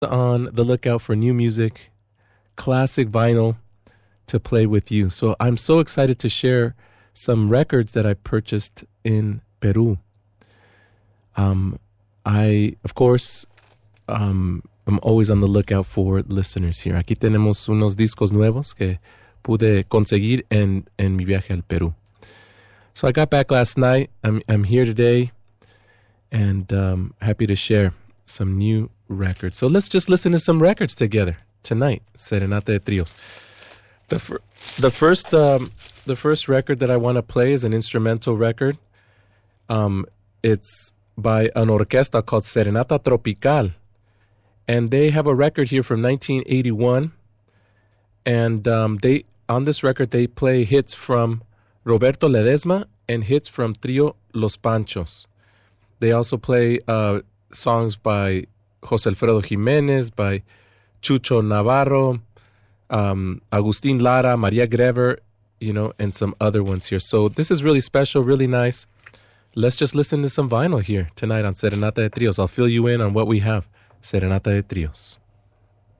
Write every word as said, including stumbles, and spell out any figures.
on the lookout for new music, classic vinyl to play with you. So I'm so excited to share some records that I purchased in Peru. Um, I, of course, um, I'm always on the lookout for listeners here. Aquí tenemos unos discos nuevos que pude conseguir en, en mi viaje al Perú. So I got back last night. I'm I'm here today, and um, happy to share some new records. So let's just listen to some records together tonight. Serenata de Trios. The fir- the first um, the first record that I want to play is an instrumental record. Um, it's by an orquesta called Serenata Tropical, and they have a record here from nineteen eighty-one. And um, they on this record they play hits from Roberto Ledesma and hits from Trio Los Panchos. They also play uh, songs by José Alfredo Jiménez, by Chucho Navarro, um, Agustín Lara, Maria Grever, you know, and some other ones here. So this is really special, really nice. Let's just listen to some vinyl here tonight on Serenata de Trios. I'll fill you in on what we have. Serenata de Trios.